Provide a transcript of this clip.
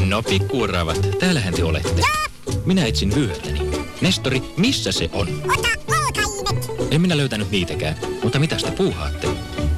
No pikkuuravat, täällähän te olette. Minä etsin vyötäni. Nestori, missä se on? Ota olkaimet. En minä löytänyt niitäkään, mutta mitä te puuhaatte?